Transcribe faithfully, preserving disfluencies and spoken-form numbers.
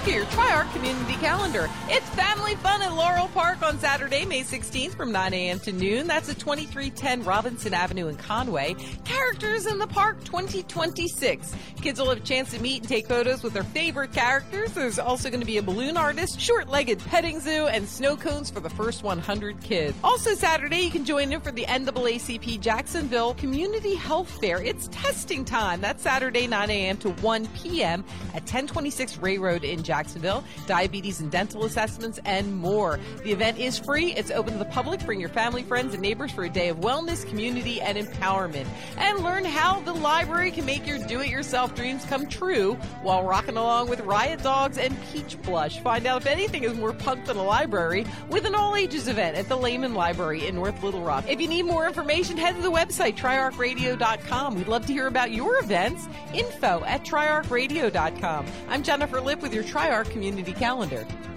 to your Tri-Arc Community Calendar. It's family fun at Laurel Park on Saturday, May sixteenth from nine a.m. to noon. That's at twenty-three ten Robinson Avenue in Conway. Characters in the Park twenty twenty-six. Kids will have a chance to meet and take photos with their favorite characters. There's also going to be a balloon artist, short-legged petting zoo, and snow cones for the first one hundred kids. Also Saturday, you can join in for the N double A C P Jacksonville Community Health Fair. It's testing time. That's Saturday, nine a.m. to one p.m. at ten twenty-six Ray Road in Jacksonville. Diabetes and dental assessments and more. The event is free. It's open to the public. Bring your family, friends, and neighbors for a day of wellness, community, and empowerment. And learn how the library can make your do-it-yourself dreams come true while rocking along with Riot Dogs and Peach Blush. Find out if anything is more punk than a library with an all-ages event at the Lehman Library in North Little Rock. If you need more information, head to the website, tri arc radio dot com. We'd love to hear about your events. Info at tri arc radio dot com. I'm Jennifer Lipp with your Tri-Arc Community Calendar.